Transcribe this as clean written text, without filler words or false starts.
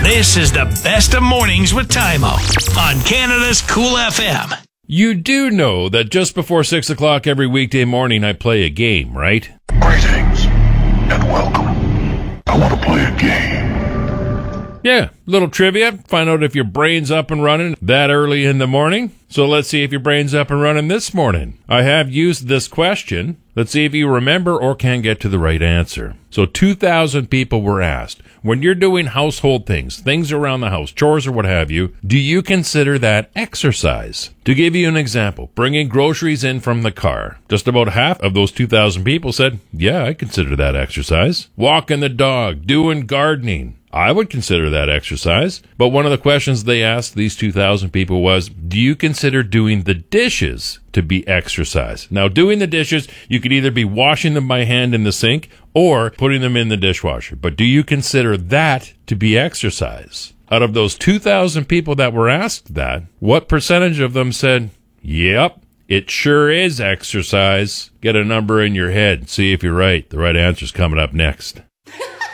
This is the best of mornings with Tymo on Canada's Cool FM. You do know that just before 6 o'clock every weekday morning I play a game, right? Greetings and welcome. I want to play a game. Yeah, little trivia. Find out if your brain's up and running that early in the morning. So let's see if your brain's up and running this morning. I have used this question. Let's see if you remember or can get to the right answer. So 2,000 people were asked, when you're doing household things around the house, chores or what have you, do you consider that exercise? To give you an example, bringing groceries in from the car. Just about half of those 2,000 people said, yeah, I consider that exercise. Walking the dog, doing gardening. I would consider that exercise. But one of the questions they asked these 2,000 people was, do you consider doing the dishes to be exercise? Now, doing the dishes, you could either be washing them by hand in the sink or putting them in the dishwasher. But do you consider that to be exercise? Out of those 2,000 people that were asked that, what percentage of them said, yep, it sure is exercise? Get a number in your head. See if you're right. The right answer's coming up next.